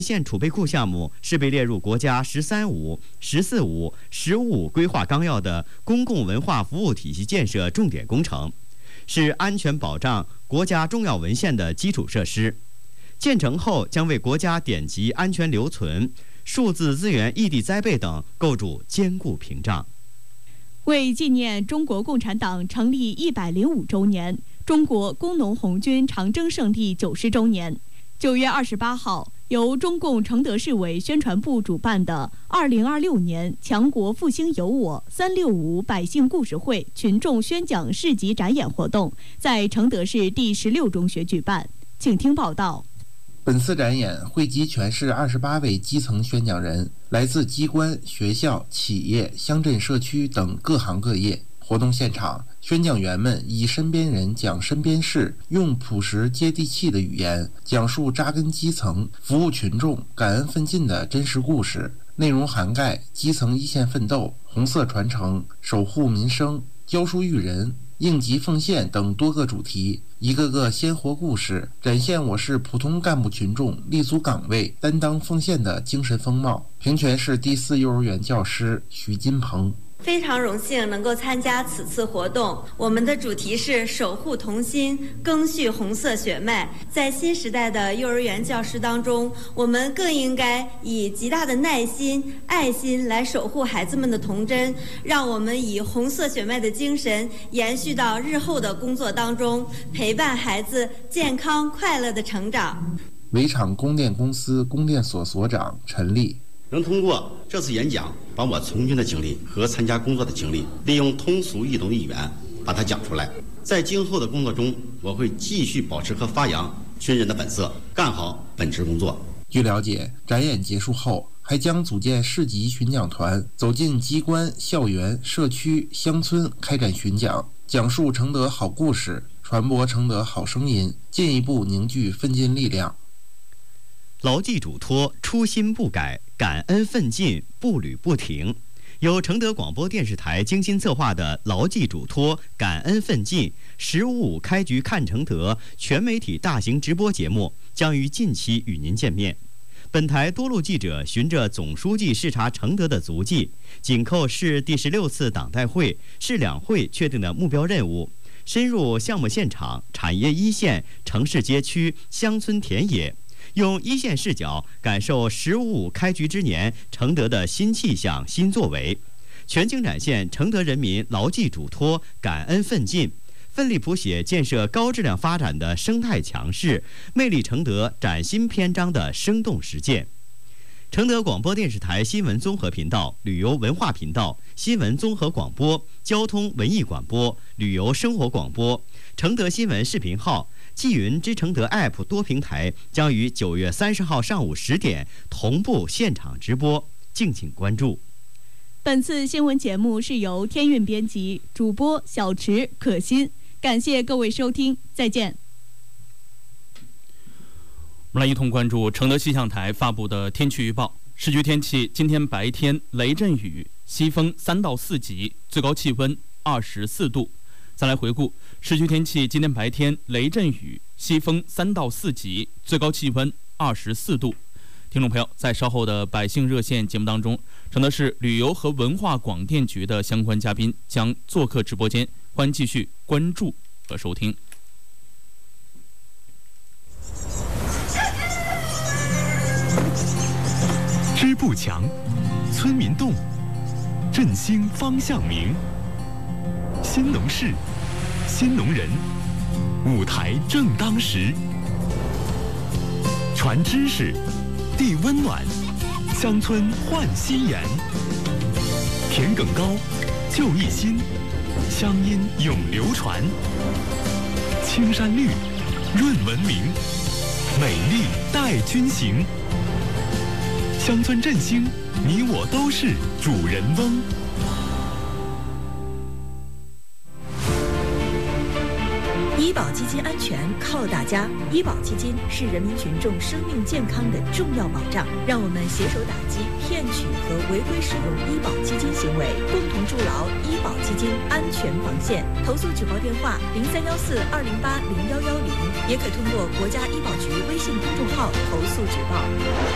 县储备库项目是被列入国家“十三五”“十四五”“十五五”规划纲要的公共文化服务体系建设重点工程，是安全保障国家重要文献的基础设施。建成后将为国家典籍安全留存、数字资源异地栽培等构筑坚固屏障。 为纪念中国共产党成立105周年、中国工农红军长征胜利90周年，9月28号，由中共承德市委宣传部主办的2026年强国复兴有我365百姓故事会群众宣讲市集展演活动在承德市第16中学举办。请听报道。 本次展演汇集全市28位基层宣讲人，来自机关、学校、企业、乡镇社区等各行各业。活动现场，宣讲员们以身边人讲身边事，用朴实接地气的语言讲述扎根基层、服务群众、感恩奋进的真实故事，内容涵盖基层一线奋斗、红色传承、守护民生、教书育人、应急奉献等多个主题，一个个鲜活故事展现我市普通干部群众立足岗位、担当奉献的精神风貌。平泉市第4幼儿园教师许金鹏。 非常荣幸能够参加此次活动，我们的主题是守护童心，赓续红色血脉。在新时代的幼儿园教师当中，我们更应该以极大的耐心、爱心来守护孩子们的童真，让我们以红色血脉的精神延续到日后的工作当中，陪伴孩子健康快乐的成长。 围场供电公司供电所所长陈丽。 能通过这次演讲，把我从军的经历和参加工作的经历，利用通俗易懂的语言把它讲出来。在今后的工作中，我会继续保持和发扬军人的本色，干好本职工作。 据了解，展演结束后，还将组建市级巡讲团，走进机关、校园、社区、乡村开展巡讲，讲述承德好故事，传播承德好声音，进一步凝聚奋进力量。 牢记嘱托，初心不改，感恩奋进，步履不停。由承德广播电视台精心策划的“牢记嘱托，感恩奋进”“1055开局看承德”全媒体大型直播节目将于近期与您见面。本台多路记者循着总书记视察承德的足迹，紧扣市第16次党代会、市两会确定的目标任务，深入项目现场、产业一线、城市街区、乡村田野，用一线视角感受“1055开局之年”承德的新气象、新作为，全景展现承德人民牢记嘱托、感恩奋进，奋力谱写建设高质量发展的生态强势，魅力承德崭新篇章的生动实践。承德广播电视台新闻综合频道、旅游文化频道、新闻综合广播、交通文艺广播、旅游生活广播、承德新闻视频号、纪云之承德 App 多平台将于9月30号上午10点同步现场直播，敬请关注。 本次新闻节目是由天韵编辑，主播小池、可心。感谢各位收听，再见。 我们来一同关注承德气象台发布的天气预报。市区天气：今天白天雷阵雨，西风3到4级，最高气温24度。再来回顾市区天气：今天白天雷阵雨，西风3到4级，最高气温24度。听众朋友，在稍后的百姓热线节目当中，承德市旅游和文化广电局的相关嘉宾将做客直播间，欢迎继续关注和收听。 支部强，村民动，振兴方向明。新农事，新农人，舞台正当时。传知识，递温暖，乡村焕新颜。田埂高，就一心，乡音永流传。青山绿，润文明，美丽带军行。乡村振兴，你我都是主人翁。 医保基金安全靠大家，医保基金是人民群众生命健康的重要保障。让我们携手打击骗取和违规使用医保基金行为，共同筑牢医保基金安全防线。投诉举报电话031420801110，也可通过国家医保局微信公众号投诉举报。